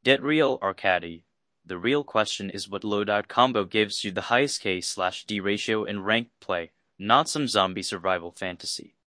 Get real, Arcady. The real question is what loadout combo gives you the highest K/D ratio in ranked play, not some zombie survival fantasy.